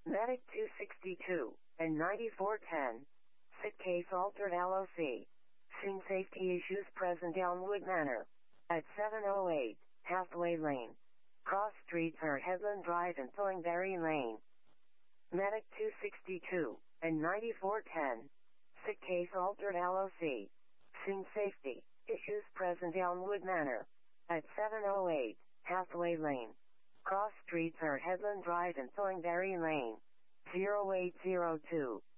Medic 262 and 9410. Sit case altered LOC. Scene safety issues present Elmwood Manor. At 708 Hathaway Lane. Cross streets are Headland Drive and Thornberry Lane. Medic 262 and 9410. Sit case altered LOC. Scene safety issues present Elmwood Manor. At 708 Hathaway Lane. Cross streets are Headland Drive and Thornberry Lane. 0802